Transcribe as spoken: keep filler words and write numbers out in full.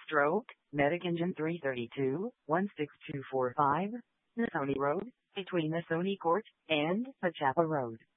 Stroke, Medic Engine three thirty-two, one six two four five, Nasoni Road, between Nasoni Court and Pachapa Road.